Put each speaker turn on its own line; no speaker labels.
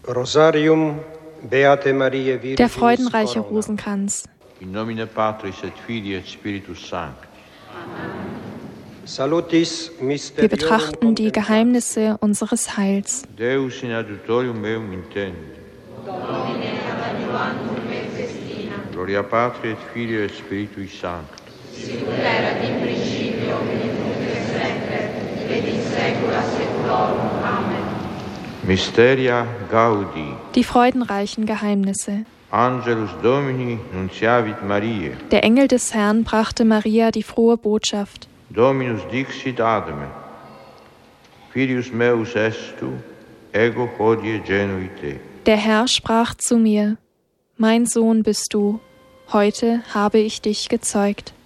Rosarium Beate Mariae Virginis
Der freudenreiche Rosenkranz.
In nomine Patris et Filii et Spiritus Sancti.
Salutis
Wir
Mysterium
betrachten die Geheimnisse unseres Heils.
Deus in adjutorium meum intende. Gloria Patri et Filii et Spiritui Sancti.
Sicut erat in principio et nunc et semper et in saecula saeculorum. Amen.
Mysteria Gaudi.
Die freudenreichen Geheimnisse.
Angelus Domini nunciavit Mariae.
Der Engel des Herrn brachte Maria die frohe Botschaft.
Dominus dixit ad me. Filius meus est tu, ego hodie genui te.
Der Herr sprach zu mir: Mein Sohn bist du, heute habe ich dich gezeugt.